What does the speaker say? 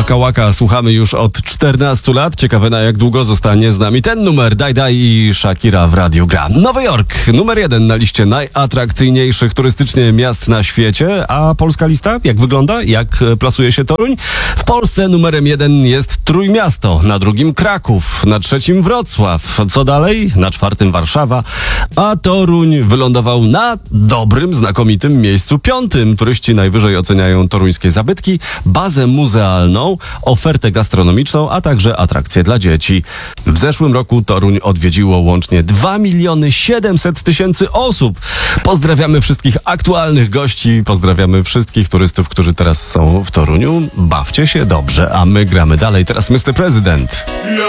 Waka Waka słuchamy już od 14 lat. Ciekawe, na jak długo zostanie z nami ten numer. Daj i Shakira w radiu gra. Nowy Jork, numer 1 na liście najatrakcyjniejszych turystycznie miast na świecie. A polska lista? Jak wygląda? Jak plasuje się Toruń? W Polsce numerem 1 jest Trójmiasto, na drugim Kraków, na trzecim Wrocław. Co dalej? Na czwartym Warszawa. A Toruń wylądował na dobrym, znakomitym miejscu 5. Turyści najwyżej oceniają toruńskie zabytki, bazę muzealną, ofertę gastronomiczną, a także atrakcje dla dzieci. W zeszłym roku Toruń odwiedziło łącznie 2 700 000 osób. Pozdrawiamy wszystkich aktualnych gości, pozdrawiamy wszystkich turystów, którzy teraz są w Toruniu. Bawcie się dobrze, a my gramy dalej. Teraz Mr. President.